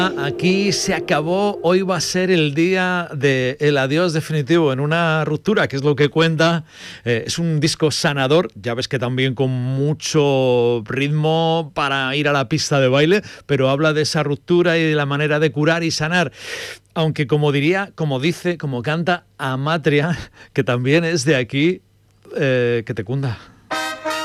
Aquí se acabó, hoy va a ser el día del adiós definitivo en una ruptura, que es lo que cuenta. Es un disco sanador, ya ves que también con mucho ritmo para ir a la pista de baile, pero habla de esa ruptura y de la manera de curar y sanar. Aunque como diría, como dice, como canta Amatria, que también es de aquí, que te cunda.